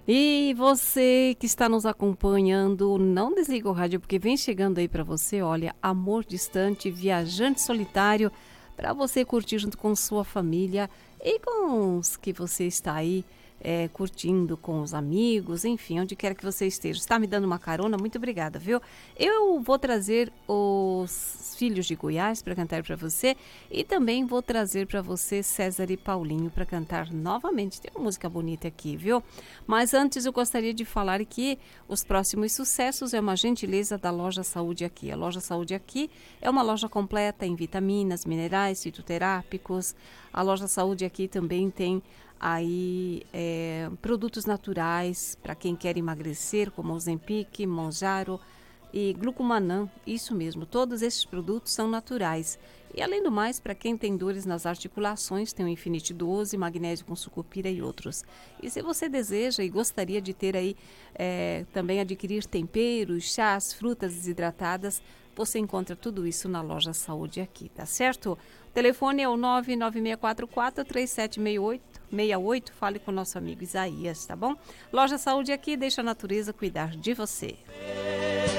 E você que está nos acompanhando, não desliga o rádio porque vem chegando aí para você, olha, Amor Distante, Viajante Solitário, para você curtir junto com sua família e com os que você está aí curtindo com os amigos, enfim, onde quer que você esteja. Está me dando uma carona? Muito obrigada, viu? Eu vou trazer os Filhos de Goiás para cantar para você e também vou trazer para você César e Paulinho para cantar novamente. Tem uma música bonita aqui, viu? Mas antes eu gostaria de falar que os próximos sucessos é uma gentileza da Loja Saúde Aqui. A Loja Saúde Aqui é uma loja completa em vitaminas, minerais, fitoterápicos. A Loja Saúde Aqui também tem aí produtos naturais para quem quer emagrecer, como Ozempic, Monjaro e Glucomanã, isso mesmo, todos esses produtos são naturais. E além do mais, para quem tem dores nas articulações, tem o Infinite 12, magnésio com sucupira e outros. E se você deseja e gostaria de ter aí, também adquirir temperos, chás, frutas desidratadas, você encontra tudo isso na Loja Saúde Aqui, tá certo? O telefone é o 99644-3768. Fale com o nosso amigo Isaías, tá bom? Loja Saúde Aqui, deixa a natureza cuidar de você.